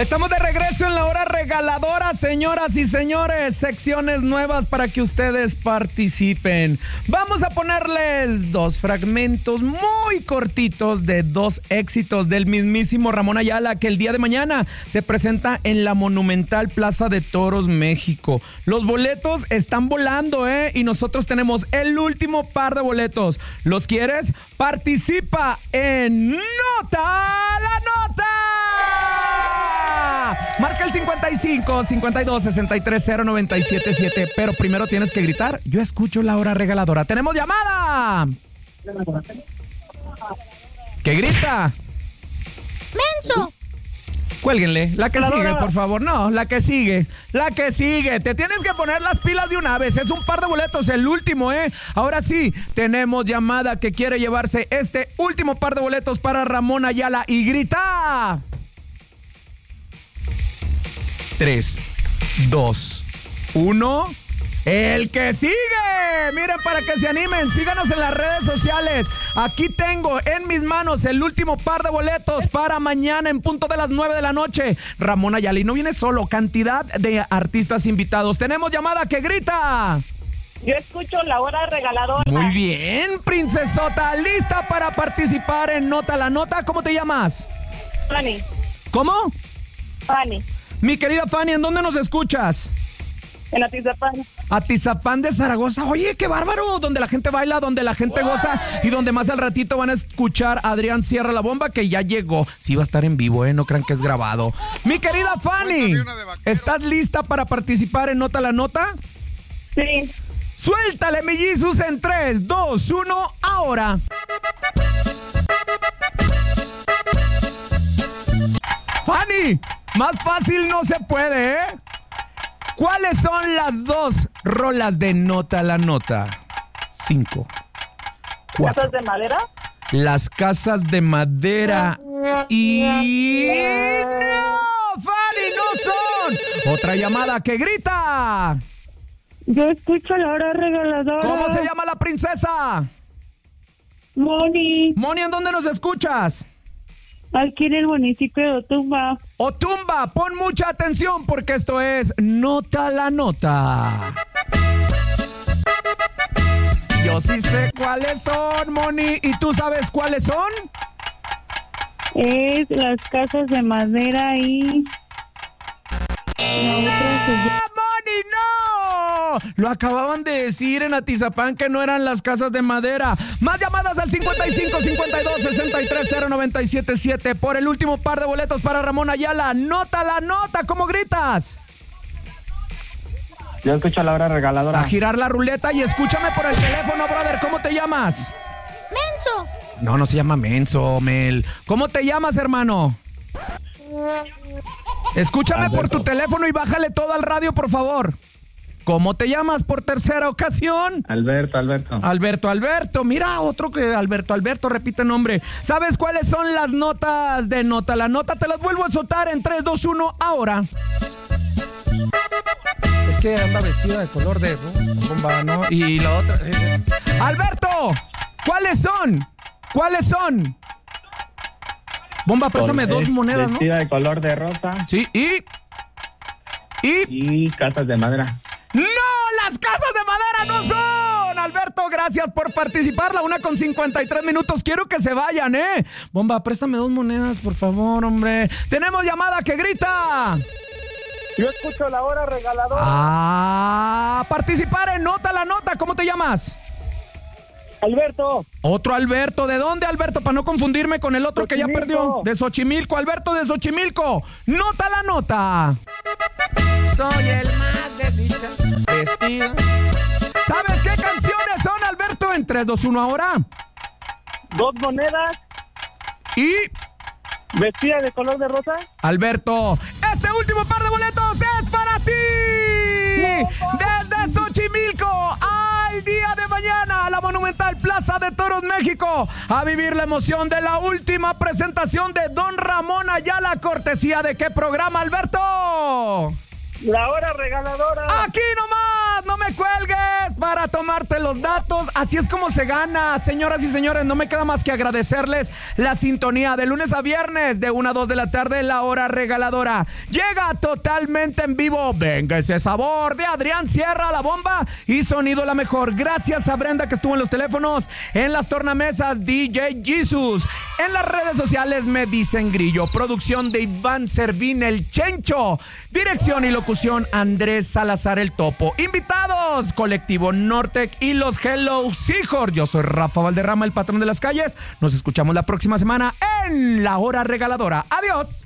Estamos de regreso en la hora regaladora, señoras y señores. Secciones nuevas para que ustedes participen. Vamos a ponerles 2 fragmentos muy cortitos de 2 éxitos del mismísimo Ramón Ayala, que el día de mañana se presenta en la monumental Plaza de Toros, México. Los boletos están volando, y nosotros tenemos el último par de boletos. ¿Los quieres? Participa en Nota la Nota. Marca el 55 52 63 0977 7, pero primero tienes que gritar: yo escucho la hora regaladora. ¡Tenemos llamada! ¿Qué grita? ¡Menso! Cuélguenle. La que sigue, por favor. No, la que sigue. La que sigue. Te tienes que poner las pilas de una vez. Es un par de boletos, el último, Ahora sí, tenemos llamada que quiere llevarse este último par de boletos para Ramón Ayala. Y grita: 3, 2, 1... ¡El que sigue! Miren, para que se animen, síganos en las redes sociales. Aquí tengo en mis manos el último par de boletos para mañana en punto de las 9 de la noche. Ramón Ayala, y no viene solo, cantidad de artistas invitados. Tenemos llamada que grita: yo escucho la hora regaladora. Muy bien, princesota, lista para participar en Nota la Nota. ¿Cómo te llamas? Fanny. ¿Cómo? Fanny. Mi querida Fanny, ¿en dónde nos escuchas? En Atizapán. Atizapán de Zaragoza. Oye, qué bárbaro. Donde la gente baila, donde la gente goza y donde más al ratito van a escuchar a Adrián Sierra La Bomba, que ya llegó. Sí va a estar en vivo, no crean que es grabado. Mi querida Fanny, ¿estás lista para participar en Nota la Nota? Sí. Suéltale, mi Jesus, en 3, 2, 1, ahora. Fanny, más fácil no se puede, ¿Cuáles son las 2 rolas de Nota la Nota? 5, 4. ¿Casas de madera? Las casas de madera. Y... ¡no! ¡Fanny, no son! Otra llamada que grita: yo escucho la hora regaladora. ¿Cómo se llama la princesa? Moni. Moni, ¿en dónde nos escuchas? Aquí en el municipio de Otumba. Otumba, pon mucha atención porque esto es Nota la Nota. Yo sí sé cuáles son, Moni. ¿Y tú sabes cuáles son? Es las casas de madera y... ¡Moni, no! Lo acababan de decir en Atizapán que no eran las casas de madera. Más llamadas al 55 52 63 0977 7 por el último par de boletos para Ramón Ayala. Nota la Nota, ¿cómo gritas? Yo escucho la hora regaladora. A girar la ruleta y escúchame por el teléfono, brother. ¿Cómo te llamas? ¡Menso! No se llama Menso, Mel. ¿Cómo te llamas, hermano? Escúchame Alberto. por tu teléfono y bájale todo al radio, por favor. ¿Cómo te llamas por tercera ocasión? Alberto. Mira, otro que Alberto, repite nombre. ¿Sabes cuáles son las notas de Nota la Nota? Te las vuelvo a soltar en 3, 2, 1, ahora. Es que anda vestida de color de bomba, ¿no? Y la otra... Alberto, ¿cuáles son? Bomba, préstame 2 monedas, ¿no? Vestida de color de rosa. Sí, Y casas de madera. ¡No! ¡Las casas de madera no son! Alberto, gracias por participar. La 1:53. Quiero que se vayan, Bomba, préstame 2 monedas, por favor, hombre. Tenemos llamada que grita: yo escucho la hora regaladora. Participar en Nota la Nota. ¿Cómo te llamas? Alberto. Otro Alberto. ¿De dónde, Alberto? Para no confundirme con el otro que ya perdió. De Xochimilco. Alberto de Xochimilco. Nota la Nota. Soy el más desdichado vestido. ¿Sabes qué canciones son, Alberto? En 3, 2, 1 ahora. 2 monedas. Y... ¿vestida de color de rosa? Alberto, este último par de boletos es para ti. Desde Xochimilco al día de mañana a la monumental Plaza de Toros, México, a vivir la emoción de la última presentación de Don Ramón Ayala. ¿Cortesía de qué programa, Alberto? La hora regaladora. Aquí nomás, no me me cuelgues para tomarte los datos. Así es como se gana, señoras y señores. No me queda más que agradecerles la sintonía de lunes a viernes de 1 a 2 de la tarde, la hora regaladora. Llega totalmente en vivo. Venga ese sabor de Adrián Sierra, la bomba y sonido la mejor. Gracias a Brenda que estuvo en los teléfonos, en las tornamesas DJ Jesus. En las redes sociales me dicen Grillo. Producción de Iván Servín, el Chencho. Dirección y locución Andrés Salazar, el Topo. Invitados, Colectivo Nortec y los Hello Seahorse. Yo soy Rafa Valderrama, el patrón de las calles. Nos escuchamos la próxima semana en La Hora Regaladora. Adiós.